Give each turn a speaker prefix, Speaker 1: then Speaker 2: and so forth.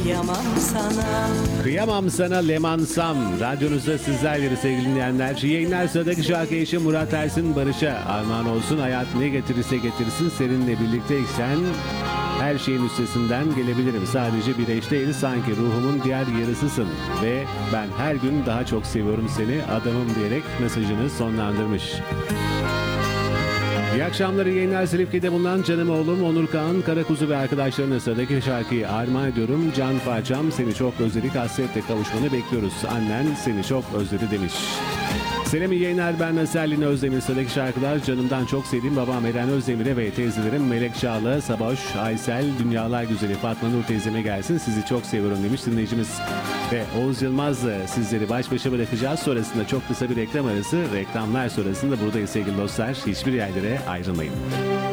Speaker 1: kıyamam sana.
Speaker 2: Kıyamam sana Lemansam. Radyonuzda sizlerle sevgili dinleyenler. Yayınlar sıradaki şarkı eşi Murat Ersin Barış'a armağan olsun. Hayat ne getirirse getirsin, seninle birlikteysen her şeyin üstesinden gelebilirim. Sadece bir eş değil, sanki ruhumun diğer yarısısın. Ve ben her gün daha çok seviyorum seni adamım diyerek mesajını sonlandırmış. İyi akşamlar, iyi yayınlar. Silifke'de bulunan canım oğlum Onur Kağan Karakuzu ve arkadaşlarına sıradaki şarkıyı armağan ediyorum. Can parçam, seni çok özledik, hasretle kavuşmanı bekliyoruz. Annen seni çok özledi demiş. Selam, iyi yayınlar. Ben Naserlin Özdemir. Sıradaki şarkılar canımdan çok sevdiğim babam Eren Özdemir'e ve teyzelerim Melek Çağla, Saboş, Aysel, Dünyalar Güzeli Fatma Nur teyzeme gelsin. Sizi çok seviyorum demiş dinleyicimiz. Ve Oğuz Yılmaz'la sizleri baş başa bırakacağız. Sonrasında çok kısa bir reklam arası. Reklamlar sonrasında buradayız sevgili dostlar. Hiçbir yerlere ayrılmayın.